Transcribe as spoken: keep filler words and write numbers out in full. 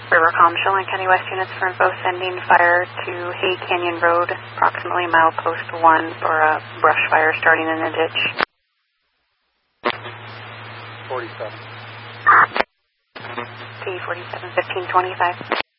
Rivercom, Chelan County West units for info, sending fire to Hay Canyon Road, approximately milepost one for a brush fire starting in a ditch. forty-seven. T forty-seven fifteen twenty-five.